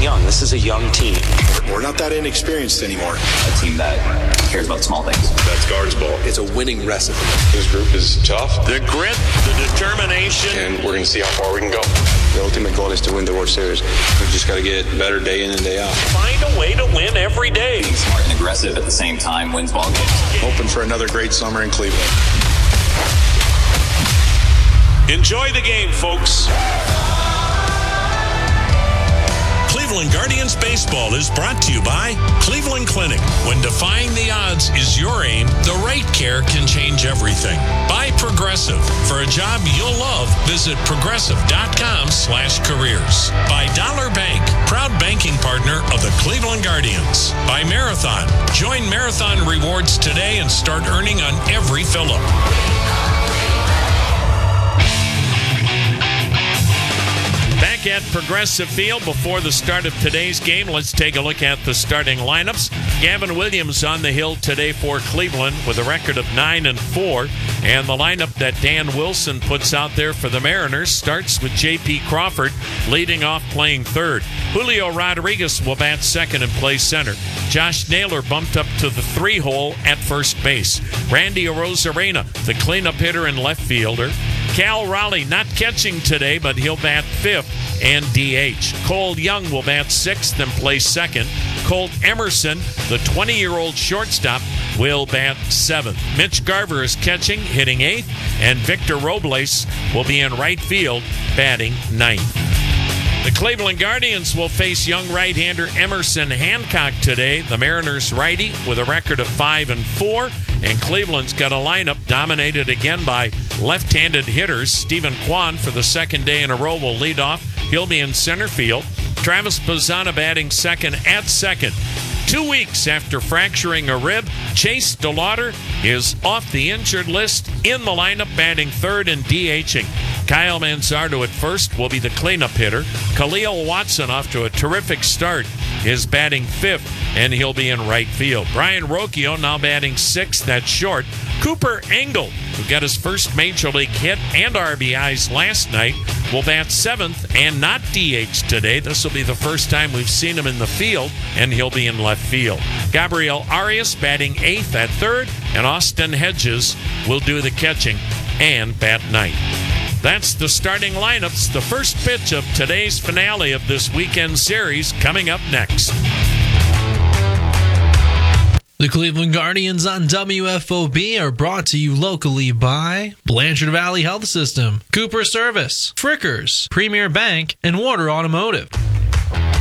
young. This is a young team. We're not that inexperienced anymore. A team that cares about small things. That's Guards ball. It's a winning recipe. This group is tough. The grit, the determination. And we're going to see how far we can go. The ultimate goal is to win the World Series. We've just got to get better day in and day out. Find a way to win every day. Being smart and aggressive at the same time wins ball games. Hoping for another great summer in Cleveland. Enjoy the game, folks. Cleveland Guardians Baseball is brought to you by Cleveland Clinic. When defying the odds is your aim, the right care can change everything. By Progressive. For a job you'll love, visit progressive.com/careers. By Dollar Bank, proud banking partner of the Cleveland Guardians. By Marathon. Join Marathon Rewards today and start earning on every fill-up. Back at Progressive Field before the start of today's game, let's take a look at the starting lineups. Gavin Williams on the hill today for Cleveland with a record of 9-4. And the lineup that Dan Wilson puts out there for the Mariners starts with J.P. Crawford leading off playing third. Julio Rodriguez will bat second and play center. Josh Naylor bumped up to the 3-hole at first base. Randy Arozarena, the cleanup hitter and left fielder. Cal Raleigh not catching today, but he'll bat fifth and DH. Cole Young will bat sixth and play second. Colt Emerson, the 20-year-old shortstop, will bat seventh. Mitch Garver is catching, hitting eighth, and Victor Robles will be in right field, batting ninth. The Cleveland Guardians will face young right-hander Emerson Hancock today. The Mariners righty with a record of 5-4. And Cleveland's got a lineup dominated again by left-handed hitters. Stephen Kwan for the second day in a row will lead off. He'll be in center field. Travis Bazzana batting second at second. 2 weeks after fracturing a rib, Chase DeLauder is off the injured list in the lineup, batting third and DHing. Kyle Manzardo at first will be the cleanup hitter. Khalil Watson, off to a terrific start, is batting fifth, and he'll be in right field. Brian Rocchio now batting sixth at short. Cooper Engel, who got his first Major League hit and RBIs last night, will bat seventh and not DH today. This will be the first time we've seen him in the field, and he'll be in left field. Gabriel Arias batting eighth at third, and Austin Hedges will do the catching and bat ninth. That's the starting lineups. The first pitch of today's finale of this weekend series coming up next. The Cleveland Guardians on WFOB are brought to you locally by Blanchard Valley Health System, Cooper Service, Frickers, Premier Bank, and Water Automotive.